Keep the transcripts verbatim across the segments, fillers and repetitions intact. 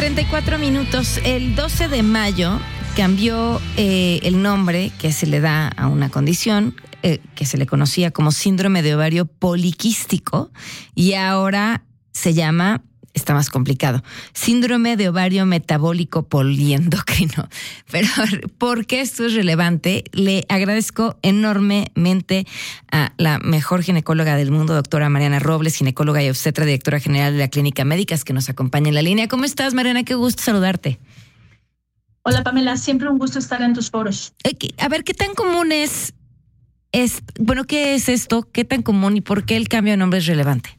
treinta y cuatro minutos. El doce de mayo cambió eh, el nombre que se le da a una condición eh, que se le conocía como síndrome de ovario poliquístico y ahora se llama, está más complicado, síndrome de ovario metabólico poliendocrino. Pero ¿por qué esto es relevante? Le agradezco enormemente a la mejor ginecóloga del mundo, doctora Mariana Robles, ginecóloga y obstetra, directora general de la Clínica Médicas, que nos acompaña en la línea. ¿Cómo estás, Mariana? Qué gusto saludarte. Hola, Pamela, siempre un gusto estar en tus foros. A ver, ¿qué tan común es, es, bueno, qué es esto? ¿Qué tan común y por qué el cambio de nombre es relevante?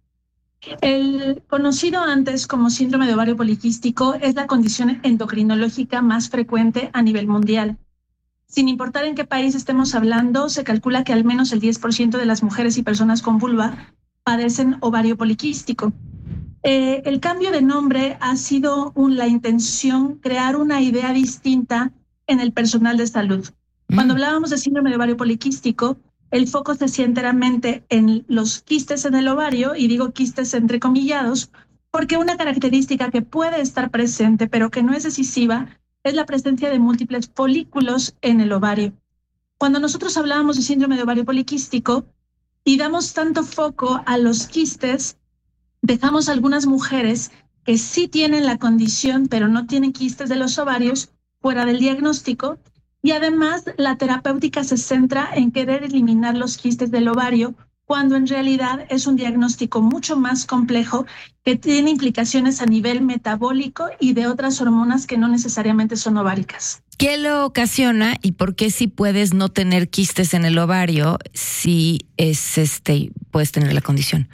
El conocido antes como síndrome de ovario poliquístico es la condición endocrinológica más frecuente a nivel mundial. Sin importar en qué país estemos hablando, se calcula que al menos el diez por ciento de las mujeres y personas con vulva padecen ovario poliquístico. Eh, el cambio de nombre ha sido un, la intención crear una idea distinta en el personal de salud. Mm. Cuando hablábamos de síndrome de ovario poliquístico, el foco se hacía enteramente en los quistes en el ovario, y digo quistes entrecomillados, porque una característica que puede estar presente, pero que no es decisiva, es la presencia de múltiples folículos en el ovario. Cuando nosotros hablábamos de síndrome de ovario poliquístico y damos tanto foco a los quistes, dejamos a algunas mujeres que sí tienen la condición, pero no tienen quistes de los ovarios, fuera del diagnóstico. Y además, la terapéutica se centra en querer eliminar los quistes del ovario, cuando en realidad es un diagnóstico mucho más complejo que tiene implicaciones a nivel metabólico y de otras hormonas que no necesariamente son ováricas. ¿Qué lo ocasiona y por qué si puedes no tener quistes en el ovario si es este puedes tener la condición?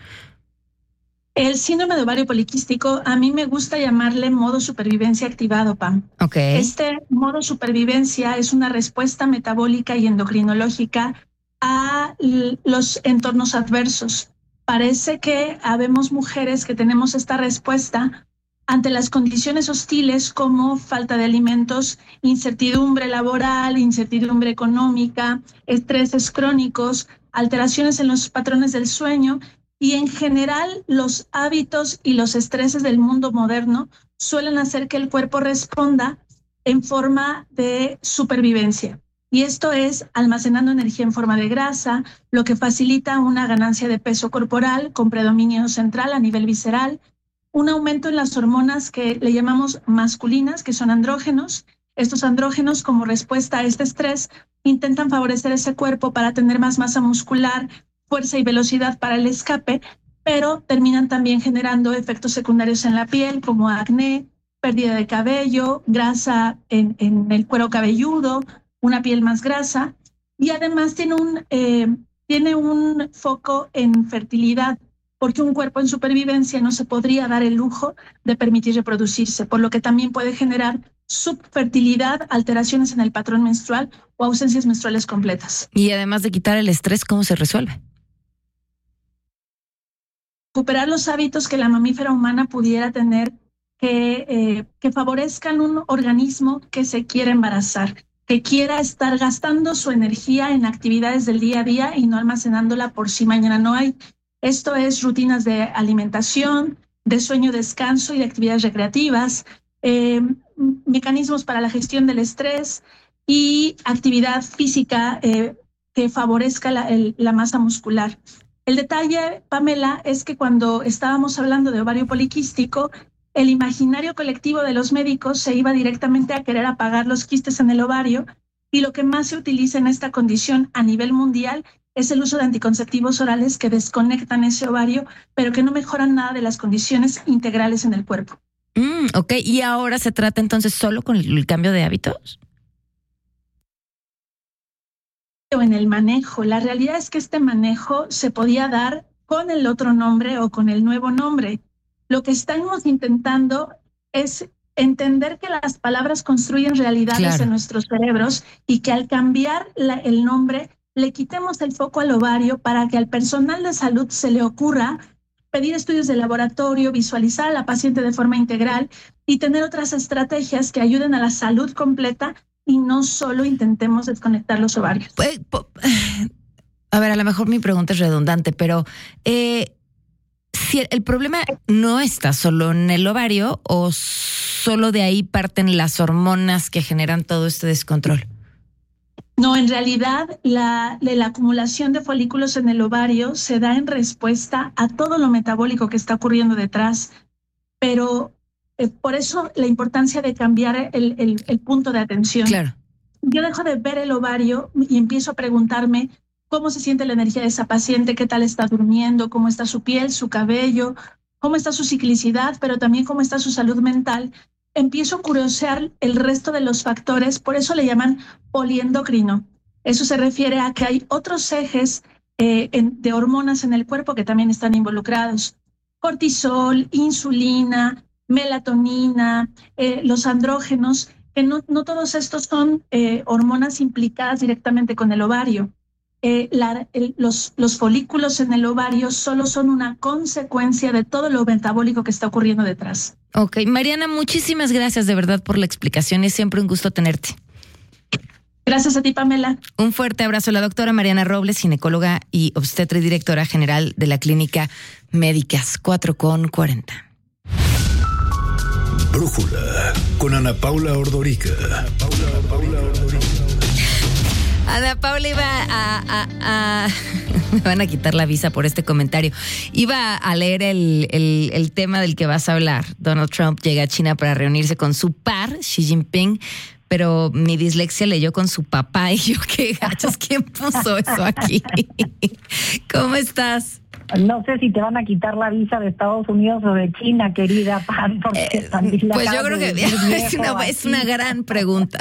El síndrome de ovario poliquístico, a mí me gusta llamarle modo supervivencia activado, Pam. Okay. Este modo supervivencia es una respuesta metabólica y endocrinológica a los entornos adversos. Parece que habemos mujeres que tenemos esta respuesta ante las condiciones hostiles como falta de alimentos, incertidumbre laboral, incertidumbre económica, estreses crónicos, alteraciones en los patrones del sueño. Y en general, los hábitos y los estreses del mundo moderno suelen hacer que el cuerpo responda en forma de supervivencia. Y esto es almacenando energía en forma de grasa, lo que facilita una ganancia de peso corporal con predominio central a nivel visceral, un aumento en las hormonas que le llamamos masculinas, que son andrógenos. Estos andrógenos, como respuesta a este estrés, intentan favorecer ese cuerpo para tener más masa muscular, fuerza y velocidad para el escape, pero terminan también generando efectos secundarios en la piel, como acné, pérdida de cabello, grasa en, en el cuero cabelludo, una piel más grasa, y además tiene un, eh, tiene un foco en fertilidad, porque un cuerpo en supervivencia no se podría dar el lujo de permitir reproducirse, por lo que también puede generar subfertilidad, alteraciones en el patrón menstrual o ausencias menstruales completas. Y además de quitar el estrés, ¿cómo se resuelve? Recuperar los hábitos que la mamífera humana pudiera tener que, eh, que favorezcan un organismo que se quiera embarazar, que quiera estar gastando su energía en actividades del día a día y no almacenándola por si mañana no hay. Esto es rutinas de alimentación, de sueño, descanso y de actividades recreativas, eh, mecanismos para la gestión del estrés y actividad física eh, que favorezca la, el, la masa muscular. El detalle, Pamela, es que cuando estábamos hablando de ovario poliquístico, el imaginario colectivo de los médicos se iba directamente a querer apagar los quistes en el ovario, y lo que más se utiliza en esta condición a nivel mundial es el uso de anticonceptivos orales que desconectan ese ovario, pero que no mejoran nada de las condiciones integrales en el cuerpo. Mm, ok, ¿y ahora se trata entonces solo con el cambio de hábitos? O en el manejo. La realidad es que este manejo se podía dar con el otro nombre o con el nuevo nombre. Lo que estamos intentando es entender que las palabras construyen realidades claro. en nuestros cerebros, y que al cambiar la, el nombre le quitemos el foco al ovario para que al personal de salud se le ocurra pedir estudios de laboratorio, visualizar a la paciente de forma integral y tener otras estrategias que ayuden a la salud completa, y no solo intentemos desconectar los ovarios. A ver, a lo mejor mi pregunta es redundante, pero eh, Si el, el problema no está solo en el ovario o solo de ahí parten las hormonas que generan todo este descontrol. No, en realidad la, la acumulación de folículos en el ovario se da en respuesta a todo lo metabólico que está ocurriendo detrás, pero eh, por eso la importancia de cambiar el, el, el punto de atención. Claro. Yo dejo de ver el ovario y empiezo a preguntarme cómo se siente la energía de esa paciente, qué tal está durmiendo, cómo está su piel, su cabello, cómo está su ciclicidad, pero también cómo está su salud mental. Empiezo a curiosear el resto de los factores, por eso le llaman poliendocrino. Eso se refiere a que hay otros ejes eh, en, de hormonas en el cuerpo que también están involucrados. Cortisol, insulina, melatonina, eh, los andrógenos, que no, no todos estos son eh, hormonas implicadas directamente con el ovario. Eh, la, el, los, los folículos en el ovario solo son una consecuencia de todo lo metabólico que está ocurriendo detrás. Ok, Mariana, muchísimas gracias de verdad por la explicación. Es siempre un gusto tenerte. Gracias a ti, Pamela. Un fuerte abrazo a la doctora Mariana Robles, ginecóloga y obstetra y directora general de la Clínica Médicas. cuatro con cuarenta. Brújula con Ana Paula Ordorica. Ana Paula, Ana Paula Ordorica. Ana Paula iba a, a, a... Me van a quitar la visa por este comentario. Iba a leer el, el, el tema del que vas a hablar. Donald Trump llega a China para reunirse con su par, Xi Jinping, pero mi dislexia leyó con su papá y yo, qué gachos, ¿quién puso eso aquí? ¿Cómo estás? No sé si te van a quitar la visa de Estados Unidos o de China, querida Pam, porque eh, la pues yo creo que es una, es una gran pregunta.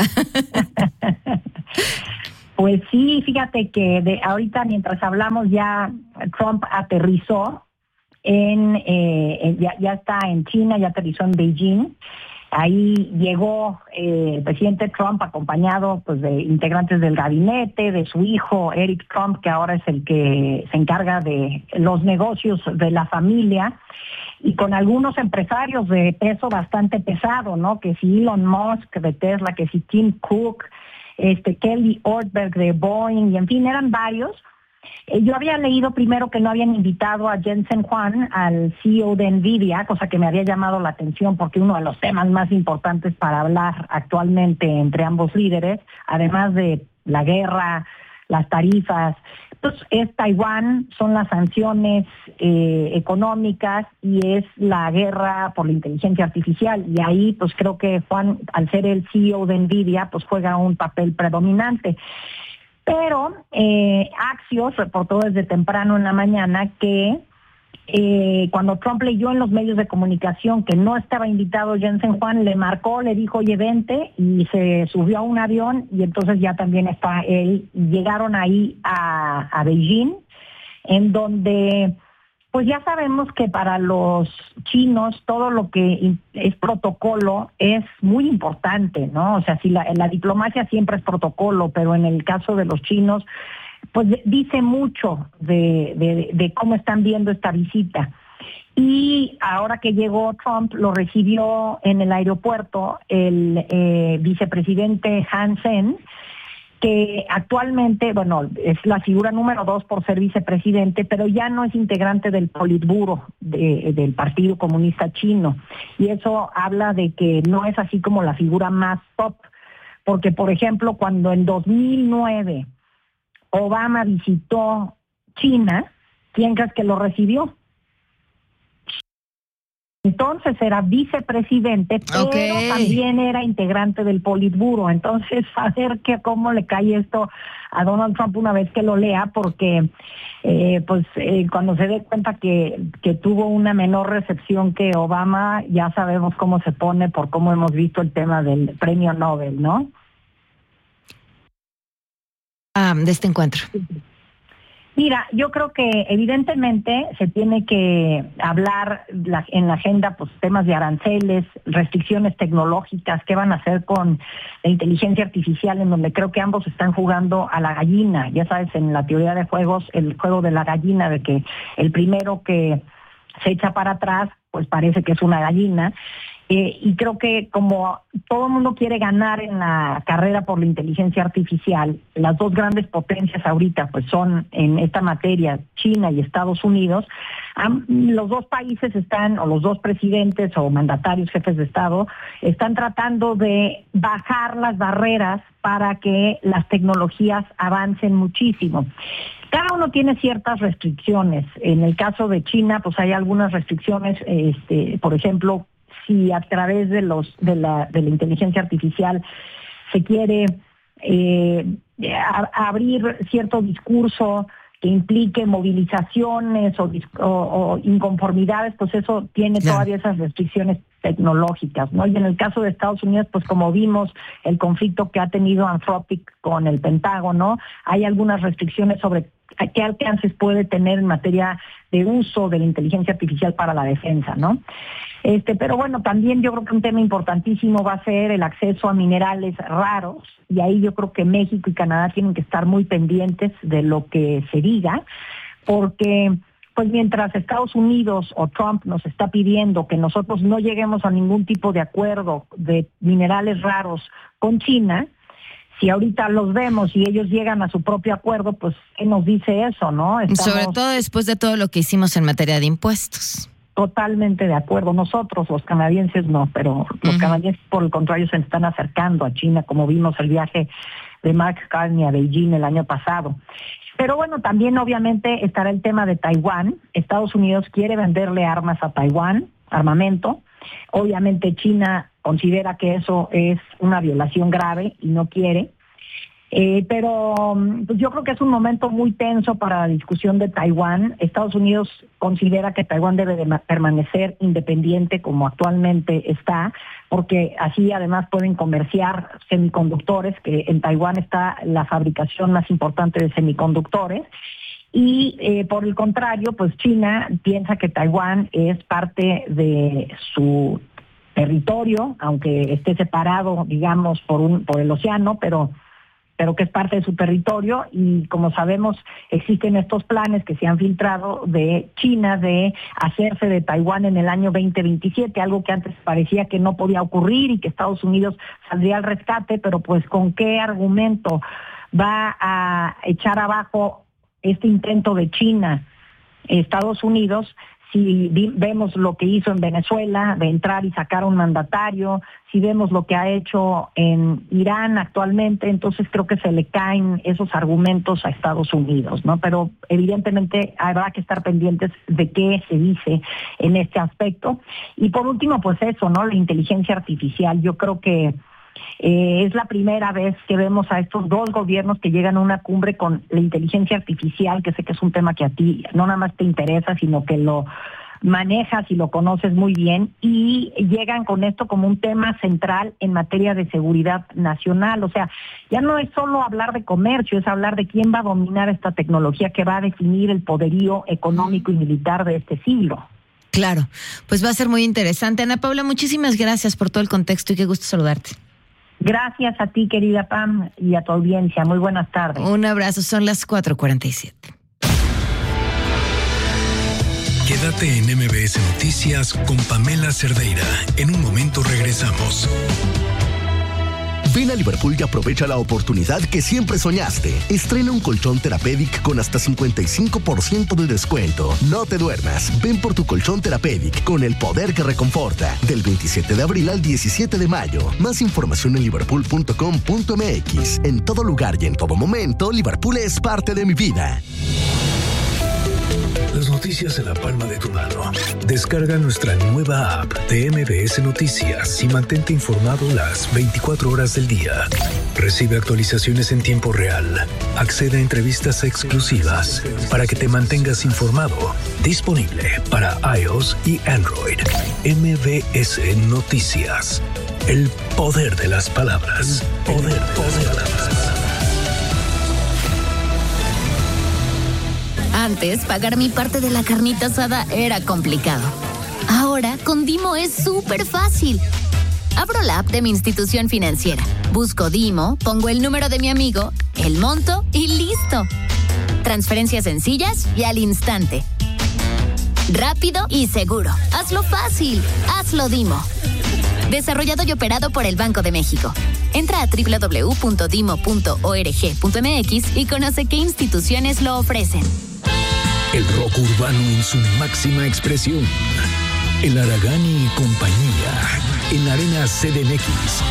Pues sí, fíjate que de ahorita mientras hablamos ya Trump aterrizó en, eh, ya, ya está en China, ya aterrizó en Beijing. Ahí llegó eh, el presidente Trump acompañado pues de integrantes del gabinete, de su hijo Eric Trump, que ahora es el que se encarga de los negocios de la familia, y con algunos empresarios de peso bastante pesado, ¿no? Que si Elon Musk de Tesla, que si Tim Cook, este Kelly Ortberg de Boeing, y en fin, eran varios. Eh, yo había leído primero que no habían invitado a Jensen Huang, al C E O de Nvidia, cosa que me había llamado la atención porque uno de los temas más importantes para hablar actualmente entre ambos líderes, además de la guerra, las tarifas, pues es Taiwán, son las sanciones eh, económicas y es la guerra por la inteligencia artificial. Y ahí pues creo que Juan, al ser el C E O de Nvidia, pues juega un papel predominante. Pero eh, Axios reportó desde temprano en la mañana que eh, cuando Trump leyó en los medios de comunicación que no estaba invitado Jensen Huang, le marcó, le dijo, oye, vente, y se subió a un avión y entonces ya también está él. Llegaron ahí a, a Beijing, en donde pues ya sabemos que para los chinos todo lo que es protocolo es muy importante, ¿no? O sea, si la, la diplomacia siempre es protocolo, pero en el caso de los chinos, pues dice mucho de, de, de cómo están viendo esta visita. Y ahora que llegó Trump, lo recibió en el aeropuerto el eh, vicepresidente Han Sen, que actualmente, bueno, es la figura número dos por ser vicepresidente, pero ya no es integrante del Politburo de, del Partido Comunista Chino. Y eso habla de que no es así como la figura más top, porque, por ejemplo, cuando en dos mil nueve Obama visitó China, ¿quién crees que lo recibió? Entonces era vicepresidente, pero okay, también era integrante del Politburo. Entonces, a ver que cómo le cae esto a Donald Trump una vez que lo lea, porque eh, pues eh, cuando se dé cuenta que, que tuvo una menor recepción que Obama, ya sabemos cómo se pone por cómo hemos visto el tema del premio Nobel, ¿no? Ah, de este encuentro. Mira, yo creo que evidentemente se tiene que hablar la, en la agenda pues temas de aranceles, restricciones tecnológicas, qué van a hacer con la inteligencia artificial, en donde creo que ambos están jugando a la gallina. Ya sabes, en la teoría de juegos, el juego de la gallina, de que el primero que se echa para atrás, pues parece que es una gallina. Eh, y creo que como todo el mundo quiere ganar en la carrera por la inteligencia artificial, las dos grandes potencias ahorita pues son en esta materia China y Estados Unidos. Um, los dos países están, o los dos presidentes o mandatarios, jefes de Estado, están tratando de bajar las barreras para que las tecnologías avancen muchísimo. Cada uno tiene ciertas restricciones. En el caso de China, pues hay algunas restricciones, este, por ejemplo, si a través de los de la de la inteligencia artificial se quiere eh, a, abrir cierto discurso que implique movilizaciones o, o, o inconformidades, pues eso tiene yeah. todavía esas restricciones tecnológicas, ¿no? Y en el caso de Estados Unidos, pues como vimos el conflicto que ha tenido Anthropic con el Pentágono, hay algunas restricciones sobre qué alcances puede tener en materia de uso de la inteligencia artificial para la defensa, ¿no? Este, pero bueno, también yo creo que un tema importantísimo va a ser el acceso a minerales raros, y ahí yo creo que México y Canadá tienen que estar muy pendientes de lo que se diga, porque pues mientras Estados Unidos o Trump nos está pidiendo que nosotros no lleguemos a ningún tipo de acuerdo de minerales raros con China, si ahorita los vemos y ellos llegan a su propio acuerdo, pues ¿qué nos dice eso, no? Estamos sobre todo después de todo lo que hicimos en materia de impuestos. Totalmente de acuerdo. Nosotros, los canadienses, no, pero los uh-huh. canadienses, por el contrario, se están acercando a China, como vimos el viaje de Mark Carney a Beijing el año pasado. Pero bueno, también obviamente estará el tema de Taiwán. Estados Unidos quiere venderle armas a Taiwán, armamento. Obviamente China considera que eso es una violación grave y no quiere. Eh, pero pues yo creo que es un momento muy tenso para la discusión de Taiwán. Estados Unidos considera que Taiwán debe de permanecer independiente como actualmente está, porque así además pueden comerciar semiconductores, que en Taiwán está la fabricación más importante de semiconductores. Y eh, por el contrario, pues China piensa que Taiwán es parte de su territorio, aunque esté separado, digamos, por un por el océano, pero pero que es parte de su territorio, y como sabemos existen estos planes que se han filtrado de China de hacerse de Taiwán en el año veinte veintisiete, algo que antes parecía que no podía ocurrir y que Estados Unidos saldría al rescate, pero pues ¿con qué argumento va a echar abajo este intento de China, Estados Unidos, si vemos lo que hizo en Venezuela, de entrar y sacar a un mandatario, si vemos lo que ha hecho en Irán actualmente? Entonces creo que se le caen esos argumentos a Estados Unidos, ¿no? Pero evidentemente habrá que estar pendientes de qué se dice en este aspecto. Y por último, pues eso, ¿no? La inteligencia artificial. Yo creo que Eh, es la primera vez que vemos a estos dos gobiernos que llegan a una cumbre con la inteligencia artificial, que sé que es un tema que a ti no nada más te interesa, sino que lo manejas y lo conoces muy bien, y llegan con esto como un tema central en materia de seguridad nacional. O sea, ya no es solo hablar de comercio, es hablar de quién va a dominar esta tecnología que va a definir el poderío económico y militar de este siglo. Claro, pues va a ser muy interesante. Ana Paula, muchísimas gracias por todo el contexto y qué gusto saludarte. Gracias a ti, querida Pam, y a tu audiencia. Muy buenas tardes. Un abrazo, son las cuatro cuarenta y siete. Quédate en M B S Noticias con Pamela Cerdeira. En un momento regresamos. Ven a Liverpool y aprovecha la oportunidad que siempre soñaste. Estrena un colchón Therapeutic con hasta cincuenta y cinco por ciento de descuento. No te duermas. Ven por tu colchón Therapeutic con el poder que reconforta. Del veintisiete de abril al diecisiete de mayo. Más información en liverpool punto com punto m x. En todo lugar y en todo momento, Liverpool es parte de mi vida. Las noticias en la palma de tu mano. Descarga nuestra nueva app de M B S Noticias y mantente informado las veinticuatro horas del día. Recibe actualizaciones en tiempo real. Accede a entrevistas exclusivas para que te mantengas informado. Disponible para iOS y Android. M B S Noticias. El poder de las palabras. Poder de las palabras. Antes, pagar mi parte de la carnita asada era complicado. Ahora, con Dimo es súper fácil. Abro la app de mi institución financiera, busco Dimo, pongo el número de mi amigo, el monto y listo. Transferencias sencillas y al instante. Rápido y seguro. Hazlo fácil. Hazlo Dimo. Desarrollado y operado por el Banco de México. Entra a doble u doble u doble u punto dimo punto org punto eme equis y conoce qué instituciones lo ofrecen. El rock urbano en su máxima expresión. El Aragán y compañía. En la Arena C D M X.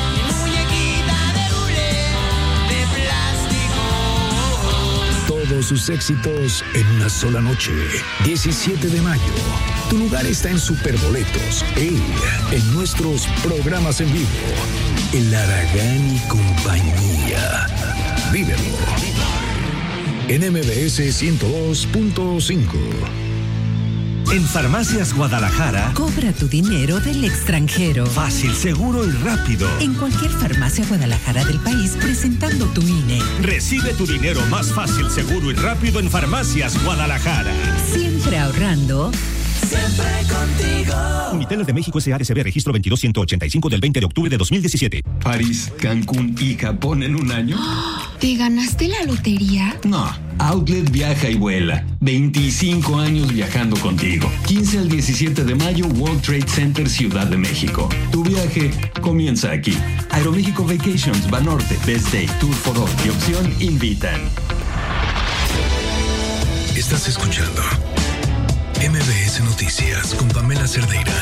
Todos sus éxitos en una sola noche. diecisiete de mayo. Tu lugar está en Superboletos. Él, en nuestros programas en vivo. El Aragán y compañía. Vívelo. En M B S ciento dos punto cinco. En Farmacias Guadalajara, cobra tu dinero del extranjero. Fácil, seguro y rápido. En cualquier farmacia Guadalajara del país, presentando tu I N E. Recibe tu dinero más fácil, seguro y rápido en Farmacias Guadalajara. Siempre ahorrando. Siempre contigo. Unitel de México S A R C B, registro veintidós ciento ochenta y cinco del veinte de octubre de dos mil diecisiete. París, Cancún y Japón en un año. ¿Te ganaste la lotería? No, Outlet viaja y vuela. veinticinco años viajando contigo. quince al diecisiete de mayo, World Trade Center, Ciudad de México. Tu viaje comienza aquí. Aeroméxico Vacations, Banorte, Best Day, Tour for All y Opción invitan. Estás escuchando M B S Noticias con Pamela Cerdeira.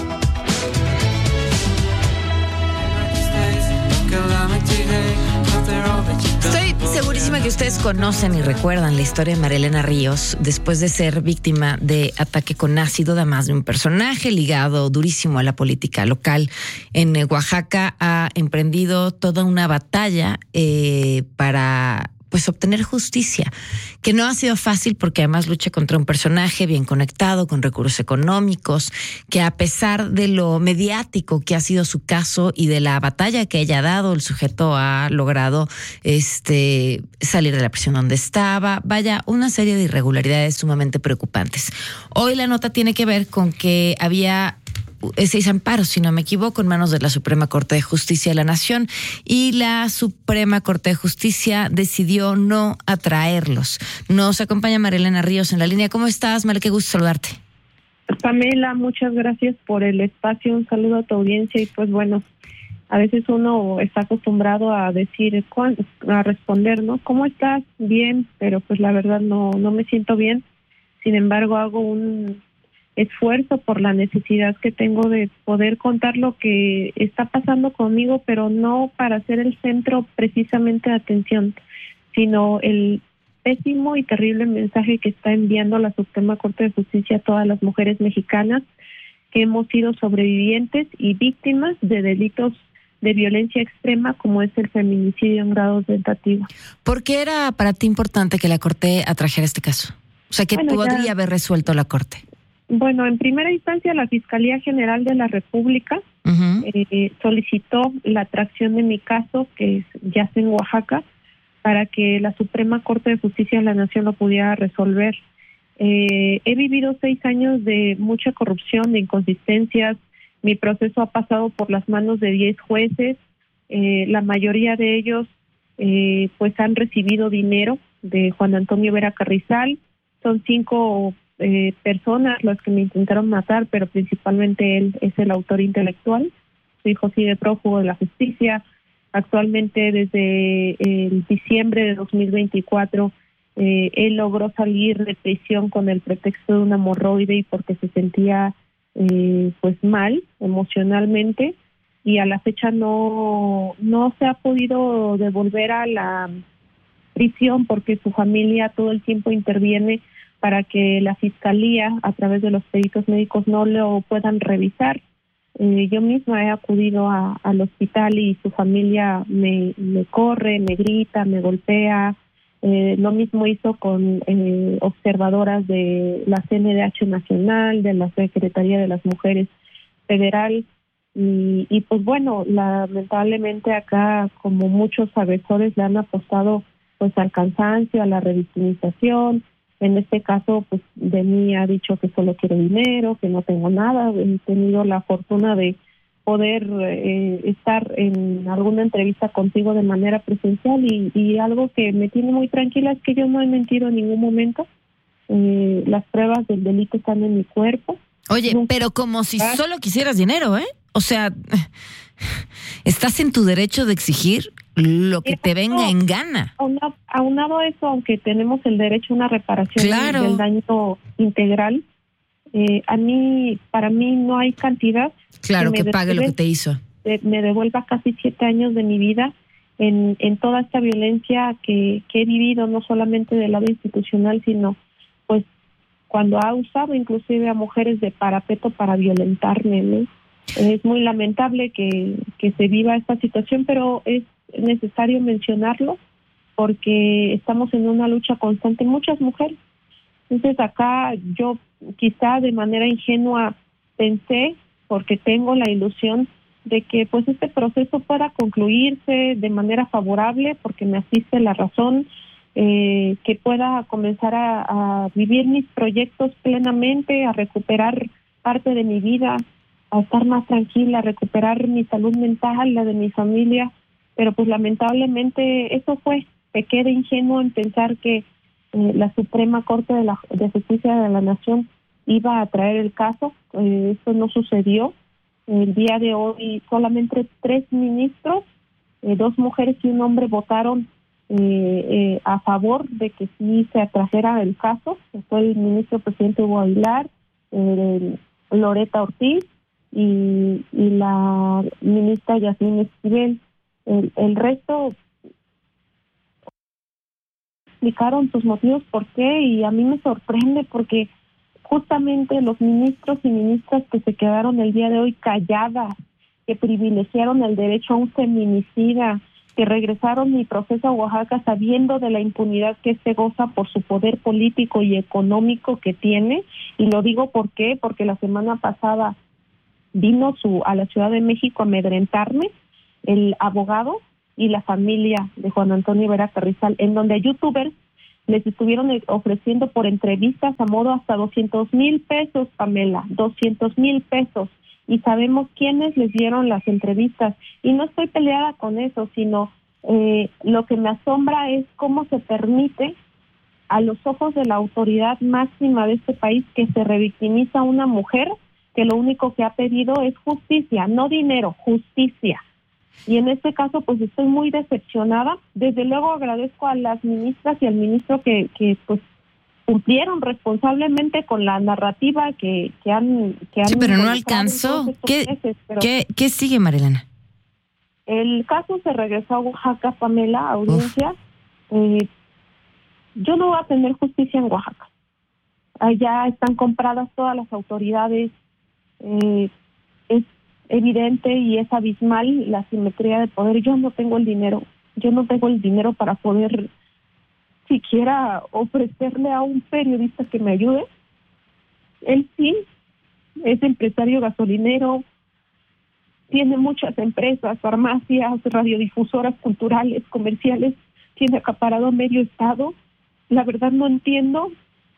Estoy segurísima que ustedes conocen y recuerdan la historia de Marilena Ríos después de ser víctima de ataque con ácido. Además de un personaje ligado durísimo a la política local en Oaxaca, ha emprendido toda una batalla eh, para pues obtener justicia, que no ha sido fácil porque además lucha contra un personaje bien conectado, con recursos económicos, que a pesar de lo mediático que ha sido su caso y de la batalla que ella ha dado, el sujeto ha logrado este salir de la prisión donde estaba. Vaya, una serie de irregularidades sumamente preocupantes. Hoy la nota tiene que ver con que había seis amparos, si no me equivoco, en manos de la Suprema Corte de Justicia de la Nación, y la Suprema Corte de Justicia decidió no atraerlos. Nos acompaña Marilena Ríos en la línea. ¿Cómo estás, Male? Qué gusto saludarte. Pamela, muchas gracias por el espacio. Un saludo a tu audiencia. Y pues bueno, a veces uno está acostumbrado a decir, a responder, ¿no? ¿Cómo estás? Bien, pero pues la verdad no, no me siento bien. Sin embargo, hago un esfuerzo por la necesidad que tengo de poder contar lo que está pasando conmigo, pero no para ser el centro precisamente de atención, sino el pésimo y terrible mensaje que está enviando la Suprema Corte de Justicia a todas las mujeres mexicanas que hemos sido sobrevivientes y víctimas de delitos de violencia extrema como es el feminicidio en grado tentativo. ¿Por qué era para ti importante que la Corte atrajera este caso? O sea, ¿qué bueno, podría ya... haber resuelto la Corte? Bueno, en primera instancia la Fiscalía General de la República uh-huh. eh, solicitó la atracción de mi caso, que yace en Oaxaca, para que la Suprema Corte de Justicia de la Nación lo pudiera resolver. Eh, he vivido seis años de mucha corrupción, de inconsistencias. Mi proceso ha pasado por las manos de diez jueces. Eh, la mayoría de ellos eh, pues han recibido dinero de Juan Antonio Vera Carrizal. Son cinco Eh, personas las que me intentaron matar, pero principalmente él es el autor intelectual. Su hijo sigue prófugo de la justicia. Actualmente, desde el diciembre de dos mil veinticuatro, eh, él logró salir de prisión con el pretexto de una hemorroide y porque se sentía eh, pues mal emocionalmente, y a la fecha no no se ha podido devolver a la prisión porque su familia todo el tiempo interviene para que la Fiscalía, a través de los peritos médicos, no lo puedan revisar. Eh, yo misma he acudido a, al hospital y su familia me, me corre, me grita, me golpea. Eh, lo mismo hizo con eh, observadoras de la C N D H Nacional, de la Secretaría de las Mujeres Federal. Y, y pues bueno, lamentablemente acá, como muchos agresores, le han apostado pues al cansancio, a la revictimización. En este caso, pues de mí ha dicho que solo quiero dinero, que no tengo nada. He tenido la fortuna de poder eh, estar en alguna entrevista contigo de manera presencial y, y algo que me tiene muy tranquila es que yo no he mentido en ningún momento. Eh, las pruebas del delito están en mi cuerpo. Oye, Nunca pero como si solo quisieras dinero, ¿eh? O sea, estás en tu derecho de exigir lo que te venga en gana. Aunado, aunado a eso, aunque tenemos el derecho a una reparación claro. del daño integral, eh, a mí, para mí no hay cantidad. Claro, que, que pague lo que te hizo. De, me devuelva casi siete años de mi vida en, en toda esta violencia que, que he vivido, no solamente del lado institucional, sino pues cuando ha usado inclusive a mujeres de parapeto para violentarme, ¿no? Es muy lamentable que, que se viva esta situación, pero es necesario mencionarlo porque estamos en una lucha constante, muchas mujeres. Entonces acá yo quizá de manera ingenua pensé, porque tengo la ilusión de que pues este proceso pueda concluirse de manera favorable, porque me asiste la razón, eh, que pueda comenzar a, a vivir mis proyectos plenamente, a recuperar parte de mi vida, a estar más tranquila, a recuperar mi salud mental, la de mi familia, pero pues lamentablemente eso fue, pequé de ingenuo en pensar que eh, la Suprema Corte de, la, de Justicia de la Nación iba a traer el caso. Eh, esto no sucedió. El día de hoy solamente tres ministros, eh, dos mujeres y un hombre votaron eh, eh, a favor de que sí se atrajera el caso. Fue el ministro presidente Hugo Aguilar, eh, Loreta Ortiz y, y la ministra Yasmín Esquivel. El, el resto explicaron sus motivos por qué, y a mí me sorprende porque justamente los ministros y ministras que se quedaron el día de hoy calladas, que privilegiaron el derecho a un feminicida, que regresaron mi proceso a Oaxaca sabiendo de la impunidad que se goza por su poder político y económico que tiene, y lo digo ¿por qué? Porque la semana pasada vino su a la Ciudad de México a amedrentarme el abogado y la familia de Juan Antonio Vera Carrizal, en donde youtubers les estuvieron ofreciendo por entrevistas a modo hasta doscientos mil pesos, Pamela, doscientos mil pesos. Y sabemos quiénes les dieron las entrevistas. Y no estoy peleada con eso, sino eh, lo que me asombra es cómo se permite a los ojos de la autoridad máxima de este país que se revictimiza a una mujer que lo único que ha pedido es justicia, no dinero, justicia. Y en este caso, pues estoy muy decepcionada. Desde luego agradezco a las ministras y al ministro que, que pues cumplieron responsablemente con la narrativa que, que han... Que han sí, pero no alcanzó. ¿Qué, meses, pero ¿qué, ¿Qué sigue, Marilena? El caso se regresó a Oaxaca, Pamela, a audiencia. Eh, yo no voy a tener justicia en Oaxaca. Allá están compradas todas las autoridades. Eh, es evidente y es abismal la asimetría de poder. Yo no tengo el dinero, yo no tengo el dinero para poder siquiera ofrecerle a un periodista que me ayude. Él sí es empresario gasolinero, tiene muchas empresas, farmacias, radiodifusoras culturales, comerciales, tiene acaparado medio estado. La verdad no entiendo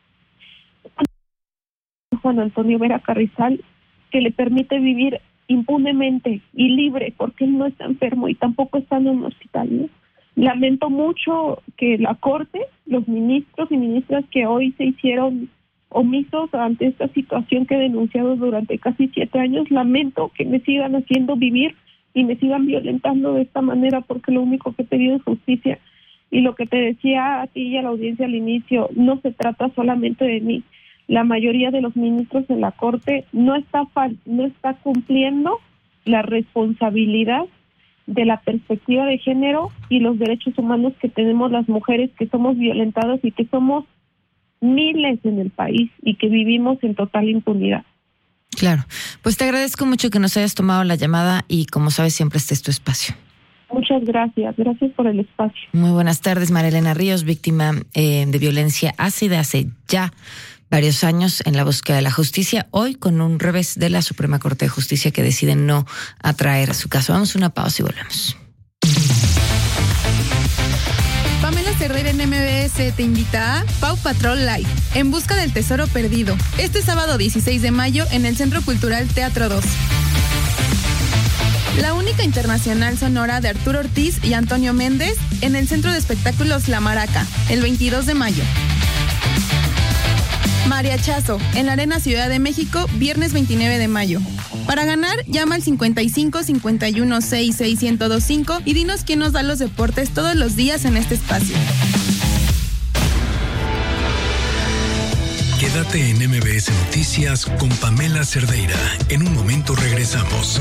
Juan Antonio Vera Carrizal, que le permite vivir impunemente y libre porque él no está enfermo y tampoco está en un hospital, ¿no? Lamento mucho que la Corte, los ministros y ministras que hoy se hicieron omisos ante esta situación que he denunciado durante casi siete años, lamento que me sigan haciendo vivir y me sigan violentando de esta manera, porque lo único que he pedido es justicia. Y lo que te decía a ti y a la audiencia al inicio, no se trata solamente de mí. La mayoría de los ministros en la Corte no está fal- no está cumpliendo la responsabilidad de la perspectiva de género y los derechos humanos que tenemos las mujeres, que somos violentadas y que somos miles en el país y que vivimos en total impunidad. Claro, pues te agradezco mucho que nos hayas tomado la llamada y como sabes siempre este es tu espacio. Muchas gracias, gracias por el espacio. Muy buenas tardes, Marilena Ríos, víctima eh, de violencia ácida hace ya varios años en la búsqueda de la justicia, hoy con un revés de la Suprema Corte de Justicia que decide no atraer su caso. Vamos a una pausa y volvemos. Pamela Cerdeira en M B S te invita a Paw Patrol Live, en busca del tesoro perdido, este sábado dieciséis de mayo en el Centro Cultural Teatro dos. La única internacional sonora de Arturo Ortiz y Antonio Méndez en el Centro de Espectáculos La Maraca, el veintidós de mayo. Mariachazo, en la Arena Ciudad de México, viernes veintinueve de mayo. Para ganar, llama al cincuenta y cinco, cincuenta y uno, seis seis, uno cero dos cinco y dinos quién nos da los deportes todos los días en este espacio. Quédate en M B S Noticias con Pamela Cerdeira. En un momento regresamos.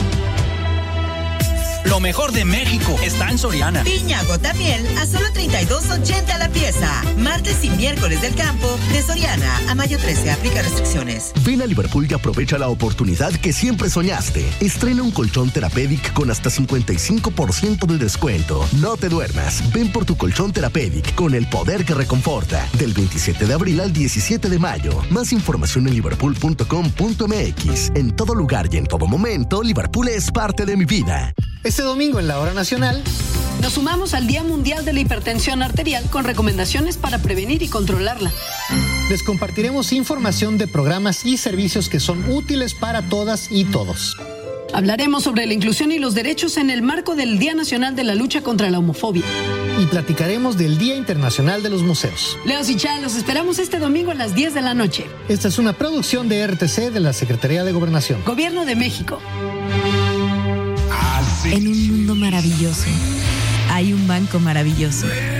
Lo mejor de México está en Soriana. Piña gota miel a solo treinta y dos ochenta la pieza. Martes y miércoles del campo de Soriana a mayo trece. Aplica restricciones. Ven a Liverpool y aprovecha la oportunidad que siempre soñaste. Estrena un colchón Therapeutic con hasta cincuenta y cinco por ciento de descuento. No te duermas. Ven por tu colchón Therapeutic con el poder que reconforta. Del veintisiete de abril al diecisiete de mayo. Más información en liverpool punto com punto m x. En todo lugar y en todo momento, Liverpool es parte de mi vida. Este domingo en la Hora Nacional nos sumamos al Día Mundial de la Hipertensión Arterial con recomendaciones para prevenir y controlarla. Les compartiremos información de programas y servicios que son útiles para todas y todos. Hablaremos sobre la inclusión y los derechos en el marco del Día Nacional de la Lucha contra la Homofobia. Y platicaremos del Día Internacional de los Museos. Leos y Chá, los esperamos este domingo a las diez de la noche. Esta es una producción de R T C de la Secretaría de Gobernación. Gobierno de México. En un mundo maravilloso, hay un banco maravilloso.